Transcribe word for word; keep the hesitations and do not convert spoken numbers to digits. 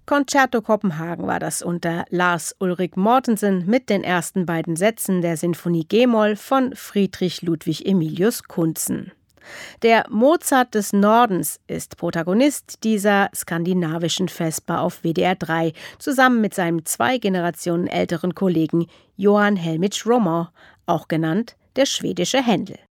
Concerto Kopenhagen war das unter Lars Ulrik Mortensen mit den ersten beiden Sätzen der Sinfonie G-Moll von Friedrich Ludwig Emilius Kuntzen. Der Mozart des Nordens ist Protagonist dieser skandinavischen Vesper auf W D R drei, zusammen mit seinem zwei Generationen älteren Kollegen Johan Helmich Roman, auch genannt der schwedische Händel.